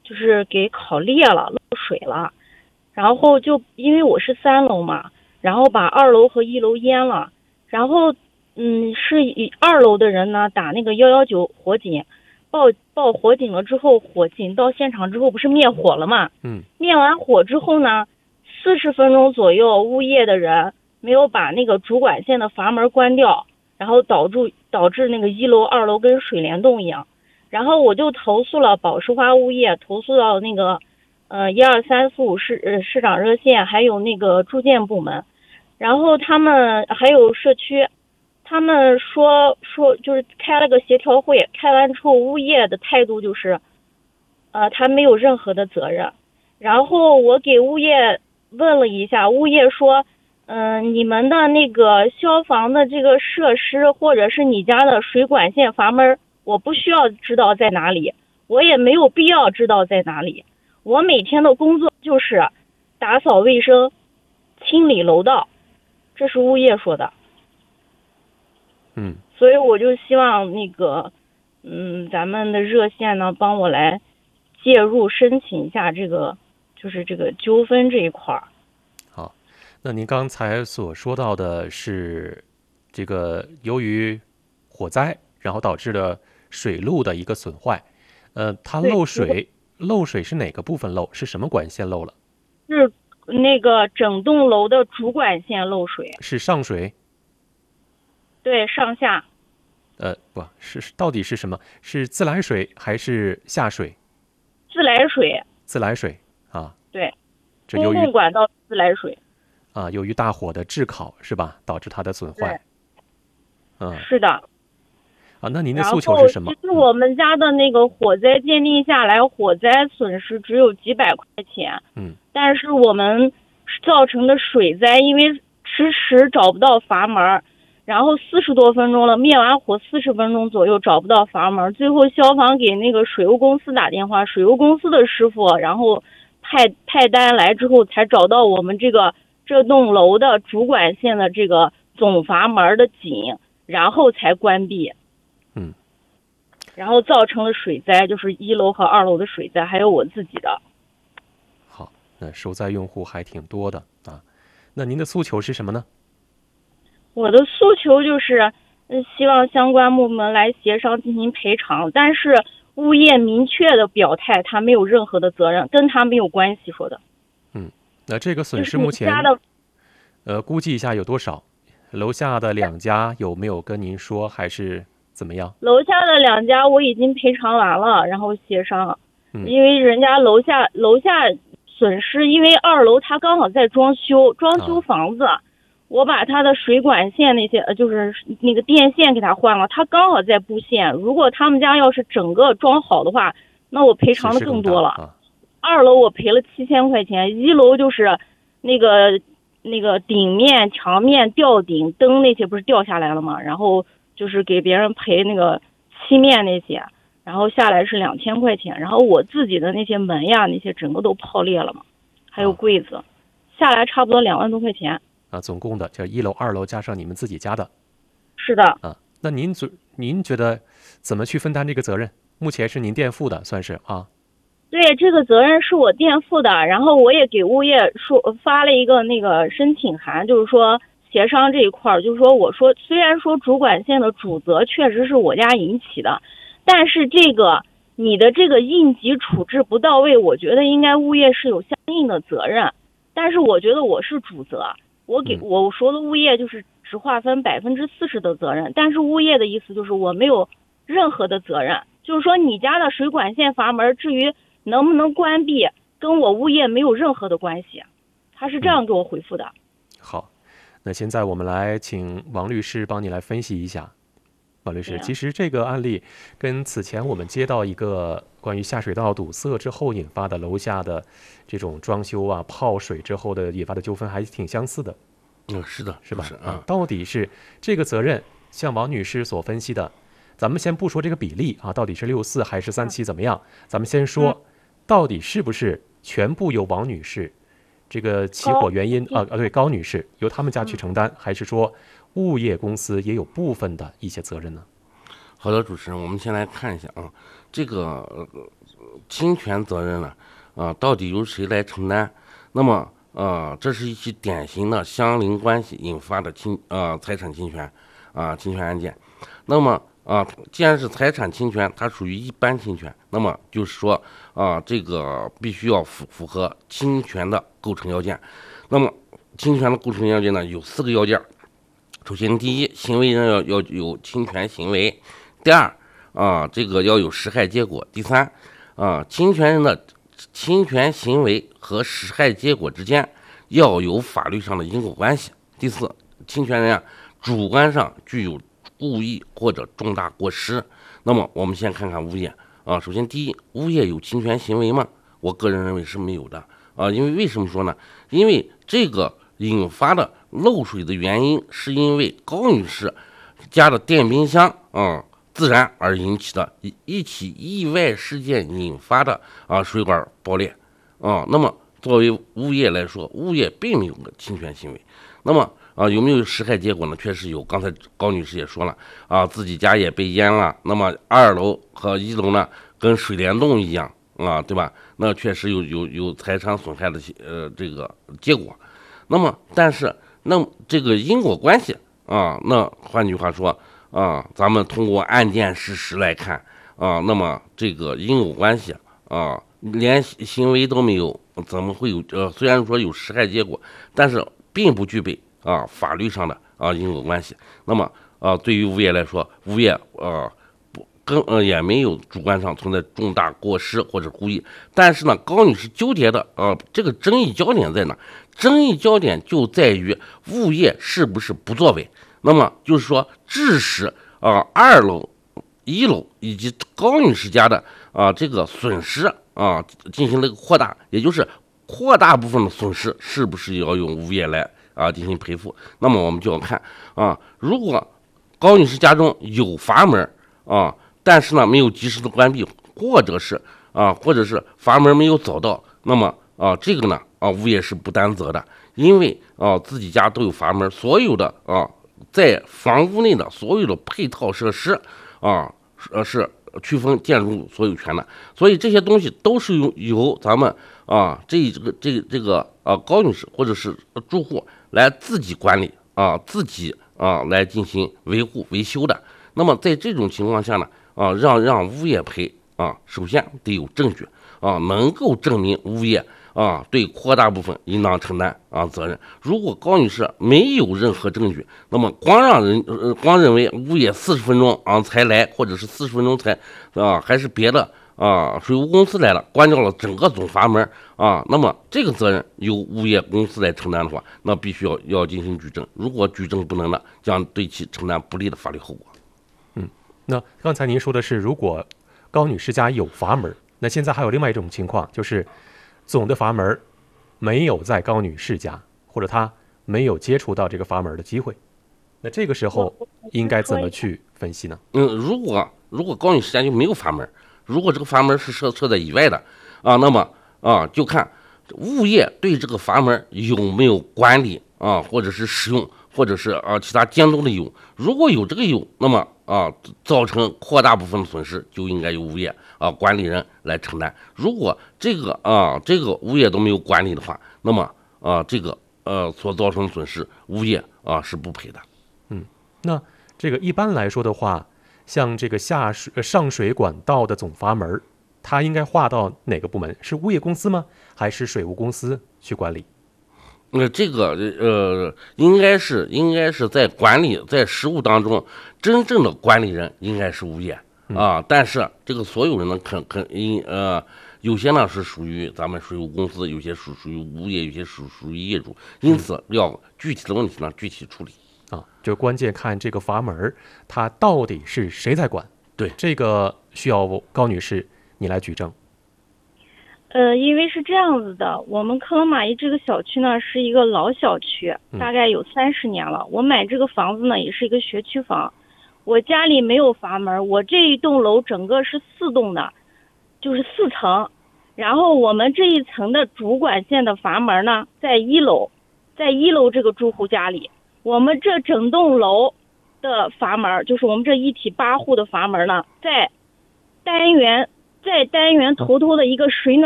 就是给烤裂了，漏水了。然后就因为我是3楼嘛，然后把2楼和1楼淹了。然后是以2楼的人呢打那个119火警，报火警了之后，火警到现场之后不是灭火了嘛？灭完火之后呢，40分钟左右，物业的人没有把那个主管线的阀门关掉，然后导致那个1楼、2楼跟水帘洞一样。然后我就投诉了宝石花物业，投诉到那个12345市长热线，还有那个住建部门，然后他们还有社区，他们说就是开了个协调会，开完之后物业的态度就是他没有任何的责任。然后我给物业问了一下，物业说你们的那个消防的这个设施或者是你家的水管线阀门，我不需要知道在哪里，我也没有必要知道在哪里。我每天的工作就是打扫卫生、清理楼道，这是物业说的。所以我就希望那个咱们的热线呢帮我来介入申请一下这个就是这个纠纷这一块儿。 好，那您刚才所说到的是这个由于火灾然后导致了水路的一个损坏，它漏水是哪个部分漏？是什么管线漏了？ 是那个整栋楼的主管线漏水。 是上水？ 对，上下。 不是，到底是什么？是自来水还是下水？ 自来水。 自来水啊。 对， 这由于公共管道自来水。 由于大火的炙烤是吧，导致它的损坏。 是的。 那您的诉求是什么？ 其实我们家的那个火灾鉴定下来，火灾损失只有几百块钱。但是我们造成的水灾，因为迟迟找不到阀门，然后40多分钟了，灭完火40分钟左右找不到阀门，最后消防给那个水务公司打电话，水务公司的师傅然后派单来之后才找到我们这栋楼的主管线的这个总阀门的井，然后才关闭。然后造成了水灾，就是1楼和2楼的水灾，还有我自己的。 好，那受灾用户还挺多的啊。那您的诉求是什么呢？ 我的诉求就是希望相关部门来协商进行赔偿，但是物业明确的表态，他没有任何的责任，跟他没有关系说的。 那这个损失目前估计一下有多少？楼下的2家有没有跟您说，还是怎么样？ 楼下的2家我已经赔偿完了，然后协商。因为人家楼下损失，因为2楼他刚好在装修房子，我把他的水管线那些就是那个电线给他换了，他刚好在布线。如果他们家要是整个装好的话，那我赔偿的更多了。2楼我赔了7000块钱，1楼就是那个顶面、墙面、吊顶、灯那些不是掉下来了吗？然后就是给别人赔那个漆面那些，然后下来是2000块钱，然后我自己的那些门呀那些整个都泡裂了嘛，还有柜子，下来差不多2万多块钱。 总共的就是1楼、2楼加上你们自己家的。 是的。 那您觉得怎么去分担这个责任？目前是您垫付的，算是啊。 对，这个责任是我垫付的，然后我也给物业发了一个那个申请函，就是说协商这一块，就是说我说虽然说主管线的主责确实是我家引起的，但是这个你的这个应急处置不到位，我觉得应该物业是有相应的责任，但是我觉得我是主责，我说的物业就是只划分40%的责任，但是物业的意思就是我没有任何的责任，就是说你家的水管线阀门至于能不能关闭跟我物业没有任何的关系，他是这样给我回复的。 好，那现在我们来请王律师帮你来分析一下。王律师，其实这个案例跟此前我们接到一个关于下水道堵塞之后引发的楼下的这种装修泡水之后的引发的纠纷还挺相似的。 是的， 是吧？到底是这个责任像王女士所分析的，咱们先不说这个比例到底是64还是37怎么样，咱们先说到底是不是全部由王女士这个起火原因对，高女士由他们家去承担，还是说物业公司也有部分的一些责任呢？ 好的，主持人，我们先来看一下这个侵权责任呢，到底由谁来承担？那么，这是一起典型的相邻关系引发的财产侵权侵权案件。那么，既然是财产侵权，它属于一般侵权，那么就是说，这个必须要符合侵权的构成要件。那么，侵权的构成要件呢，有4个要件。首先，第一，行为人要有侵权行为；第二，这个要有实害结果；第三，侵权人的侵权行为和实害结果之间要有法律上的因果关系；第四，侵权人主观上具有故意或者重大过失。那么，我们先看看物业首先，第一，物业有侵权行为吗？我个人认为是没有的因为为什么说呢？因为这个引发的漏水的原因，是因为高女士家的电冰箱自燃而引起的一起意外事件引发的水管爆裂那么作为物业来说，物业并没有个侵权行为。那么有没有实害结果呢？确实有，刚才高女士也说了自己家也被淹了。那么2楼和1楼呢，跟水帘洞一样对吧？那确实有财产损害的这个结果。那么，但是那这个因果关系那换句话说咱们通过案件事实来看那么这个因果关系连行为都没有，怎么会有虽然说有实害结果，但是并不具备法律上的因果关系。那么对于物业来说，物业也没有主观上存在重大过失或者故意。但是呢，高女士纠结的这个争议焦点在哪？争议焦点就在于物业是不是不作为。那么就是说，致使2楼、1楼以及高女士家的这个损失进行了一个扩大，也就是扩大部分的损失是不是要用物业来进行赔付？那么我们就要看如果高女士家中有阀门但是呢没有及时的关闭，或者是阀门没有找到，那么这个呢物业是不担责的，因为自己家都有阀门，所有的在房屋内的所有的配套设施是区分建筑物所有权的，所以这些东西都是由咱们这个高女士或者是住户来自己管理自己来进行维护维修的。那么在这种情况下呢让物业赔首先得有证据能够证明物业对扩大部分应当承担责任。如果高女士没有任何证据，那么光认为物业40分钟才来，或者是40分钟才还是别的水务公司来了，关掉了整个总阀门那么这个责任由物业公司来承担的话，那必须要进行举证。如果举证不能的，将对其承担不利的法律后果。 那刚才您说的是，如果高女士家有阀门，那现在还有另外一种情况，就是总的阀门没有在高女士家，或者她没有接触到这个阀门的机会，那这个时候应该怎么去分析呢？ 如果高女士家就没有阀门，如果这个阀门是设在以外的那么就看物业对这个阀门有没有管理或者是使用，或者是其他监督的义务。如果有这个义务，那么造成扩大部分的损失，就应该由物业管理人来承担。如果这个物业都没有管理的话，那么这个所造成的损失，物业是不赔的。 那这个一般来说的话，像这个上水管道的总阀门，它应该划到哪个部门？是物业公司吗？还是水务公司去管理？ 这个应该是在实务当中，真正的管理人应该是物业但是这个所有人呢，有些呢是属于咱们水务公司，有些属于物业，有些属于业主，因此要具体的问题呢具体处理就关键看这个阀门它到底是谁在管。 对， 这个需要高女士你来举证。 因为是这样子的，我们科马伊这个小区呢是一个老小区，大概有30年了。我买这个房子呢也是一个学区房，我家里没有阀门，我这一栋楼整个是4栋的，就是4层。然后我们这一层的主管线的阀门呢在1楼，在1楼这个住户家里。我们这整栋楼的阀门，就是我们这一体8户的阀门呢，在单元在单元偷偷的一个水暖